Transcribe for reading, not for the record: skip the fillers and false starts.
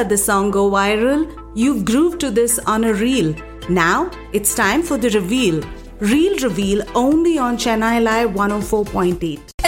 heard the song go viral? You've grooved to this on a reel. Now it's time for the reveal. Reel reveal only on Chennai Live 104.8.